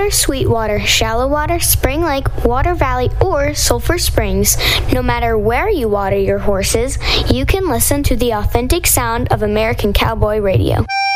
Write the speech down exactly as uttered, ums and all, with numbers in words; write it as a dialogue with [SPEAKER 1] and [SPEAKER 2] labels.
[SPEAKER 1] Saltwater, Sweetwater, Shallow Water, Spring Lake, Water Valley, or Sulphur Springs, no matter where you water your horses, you can listen to the authentic sound of American Cowboy Radio.